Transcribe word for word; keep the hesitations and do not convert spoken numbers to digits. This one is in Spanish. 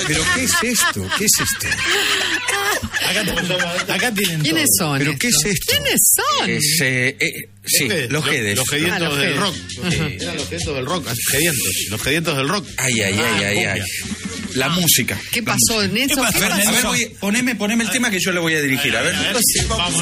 ¿Pero qué es esto? ¿Qué es esto? Acá, acá tienen ¿Quiénes todo. son? ¿Pero estos? qué es esto? ¿Quiénes son? Es, eh, eh, sí, Los los Jedes. Los gedientos Ah, los del Jedes. rock. Ajá. Eran los gedientos del rock. Gedientos. Los gedientos del rock. Ay, ay, ay, ay, ay. La música. ¿Qué La pasó, música. Nelson? ¿Qué ¿Qué pasó, pasó? A ver, voy, poneme, poneme el tema que yo le voy a dirigir. A ver. Vamos.